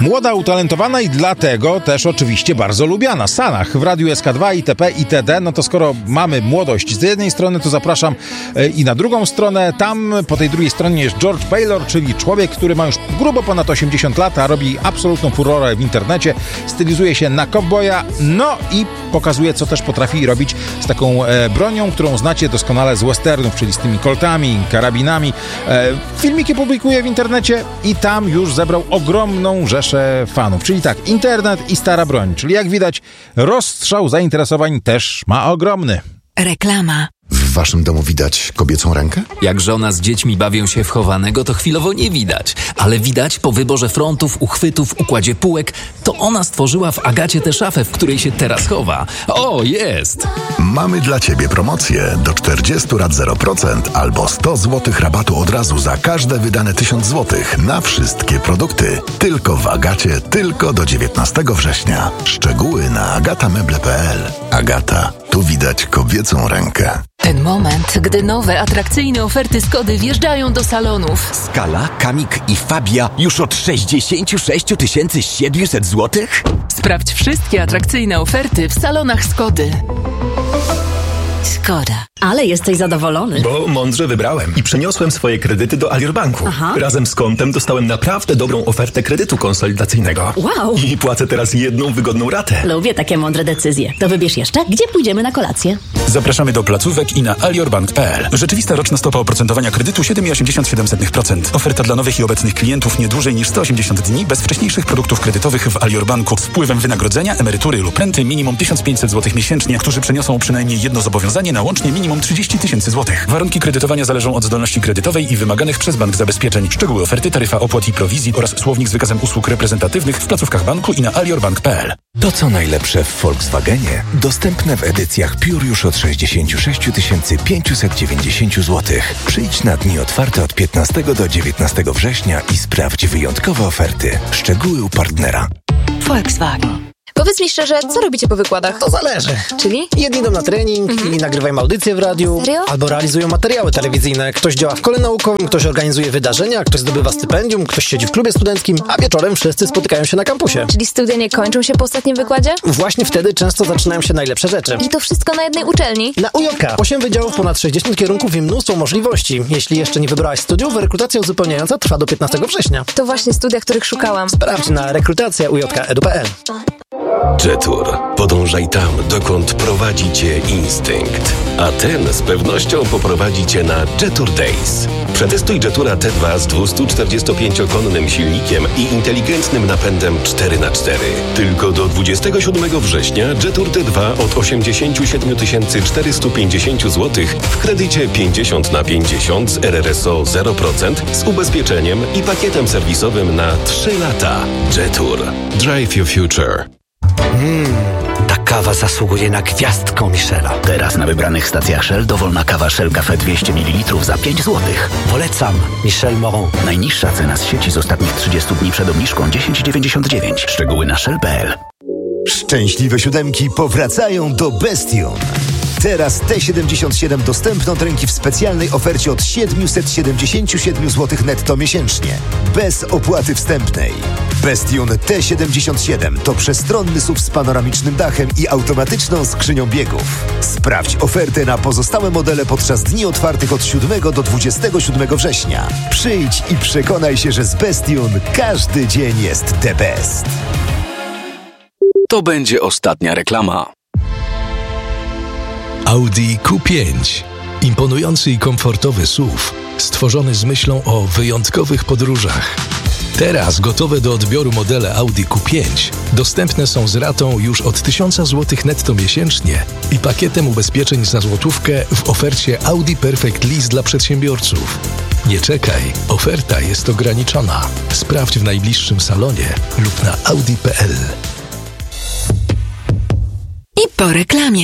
Młoda, utalentowana i dlatego też oczywiście bardzo lubiana. Sanach w Radiu SK2 itp. itd. No to skoro mamy młodość z jednej strony, to zapraszam i na drugą stronę. Tam po tej drugiej stronie jest George Baylor, czyli człowiek, który ma już grubo ponad 80 lat, a robi absolutną furorę w internecie. Stylizuje się na kowboja, no i pokazuje, co też potrafi robić z taką bronią, którą znacie doskonale z westernów, czyli z tymi koltami, karabinami. Filmiki publikuje w internecie i tam już zebrał ogromną rzeszę fanów. Czyli tak, internet i stara broń. Czyli jak widać, rozstrzał zainteresowań też ma ogromny. Reklama. W waszym domu widać kobiecą rękę? Jak żona z dziećmi bawią się w chowanego, to chwilowo nie widać. Ale widać po wyborze frontów, uchwytów, układzie półek, to ona stworzyła w Agacie tę szafę, w której się teraz chowa. O, jest! Mamy dla ciebie promocję do 40 lat 0% albo 100 zł rabatu od razu za każde wydane 1000 zł na wszystkie produkty. Tylko w Agacie, tylko do 19 września. Szczegóły na agatameble.pl. Agata, tu widać kobiecą rękę. Ten moment, gdy nowe, atrakcyjne oferty Skody wjeżdżają do salonów. Skala, Kamik i Fabia już od 66 700 zł? Sprawdź wszystkie atrakcyjne oferty w salonach Skody. Skoda. Ale jesteś zadowolony. Bo mądrze wybrałem i przeniosłem swoje kredyty do Alior Banku. Aha. Razem z kontem dostałem naprawdę dobrą ofertę kredytu konsolidacyjnego. Wow. I płacę teraz jedną wygodną ratę. Lubię takie mądre decyzje. To wybierz jeszcze, gdzie pójdziemy na kolację. Zapraszamy do placówek i na aliorbank.pl. Rzeczywista roczna stopa oprocentowania kredytu 7,87%. Oferta dla nowych i obecnych klientów nie dłużej niż 180 dni bez wcześniejszych produktów kredytowych w Alior Banku z wpływem wynagrodzenia, emerytury lub renty minimum 1500 zł miesięcznie, którzy przeniosą przynajmniej jedno zobowiązanie na łącznie minimum 30 000 zł. Warunki kredytowania zależą od zdolności kredytowej i wymaganych przez bank zabezpieczeń. Szczegóły oferty, taryfa opłat i prowizji oraz słownik z wykazem usług reprezentatywnych w placówkach banku i na aliorbank.pl. To co najlepsze w Volkswagenie dostępne w edycjach Pure już od 66 590 zł. Przyjdź na dni otwarte od 15 do 19 września i sprawdź wyjątkowe oferty. Szczegóły u partnera. Volkswagen. Powiedz mi szczerze, co robicie po wykładach? To zależy. Czyli? Jedni idą na trening, inni nagrywają audycje w radiu. Serio? Albo realizują materiały telewizyjne. Ktoś działa w kole naukowym, ktoś organizuje wydarzenia, ktoś zdobywa stypendium, ktoś siedzi w klubie studenckim, a wieczorem wszyscy spotykają się na kampusie. Czyli studia nie kończą się po ostatnim wykładzie? Właśnie wtedy często zaczynają się najlepsze rzeczy. I to wszystko na jednej uczelni? Na UJK 8 wydziałów, ponad 60 kierunków i mnóstwo możliwości. Jeśli jeszcze nie wybrałaś studiów, rekrutacja uzupełniająca trwa do 15 września. To właśnie studia, których szukałam. Sprawdź na rekrutacja.ujk.edu.pl. Jetur. Podążaj tam, dokąd prowadzi cię instynkt. A ten z pewnością poprowadzi cię na Jetur Days. Przetestuj Jetura T2 z 245-konnym silnikiem i inteligentnym napędem 4x4. Tylko do 27 września Jetur T2 od 87 450 zł w kredycie 50/50 z RRSO 0% z ubezpieczeniem i pakietem serwisowym na 3 lata. Jetur. Drive your future. Ta kawa zasługuje na gwiazdkę Michela. Teraz na wybranych stacjach Shell dowolna kawa Shell Cafe 200 ml za 5 zł. Polecam. Michel Moron. Najniższa cena z sieci z ostatnich 30 dni przed obniżką 10,99. Szczegóły na shell.pl. Szczęśliwe siódemki powracają do Bestion. Teraz T77 dostępne od ręki w specjalnej ofercie od 777 zł netto miesięcznie. Bez opłaty wstępnej. Bestion T77 to przestronny SUV z panoramicznym dachem i automatyczną skrzynią biegów. Sprawdź ofertę na pozostałe modele podczas dni otwartych od 7 do 27 września. Przyjdź i przekonaj się, że z Bestion każdy dzień jest the best. To będzie ostatnia reklama. Audi Q5. Imponujący i komfortowy SUV, stworzony z myślą o wyjątkowych podróżach. Teraz gotowe do odbioru modele Audi Q5 dostępne są z ratą już od 1000 zł netto miesięcznie i pakietem ubezpieczeń za złotówkę w ofercie Audi Perfect Lease dla przedsiębiorców. Nie czekaj, oferta jest ograniczona. Sprawdź w najbliższym salonie lub na audi.pl. I po reklamie.